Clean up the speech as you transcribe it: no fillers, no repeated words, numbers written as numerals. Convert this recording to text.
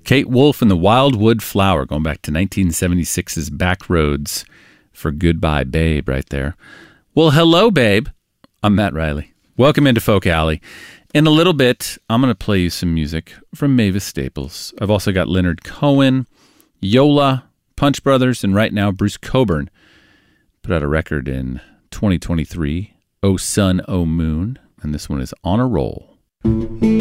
Kate Wolf and the Wildwood Flower, going back to 1976's Back Roads for Goodbye Babe right there. Well, hello, babe. I'm Matt Riley. Welcome into Folk Alley. In a little bit, I'm going to play you some music from Mavis Staples. I've also got Leonard Cohen, Yola, Punch Brothers, and right now Bruce Cockburn put out a record in 2023, Oh Sun, Oh Moon, and this one is On a Roll.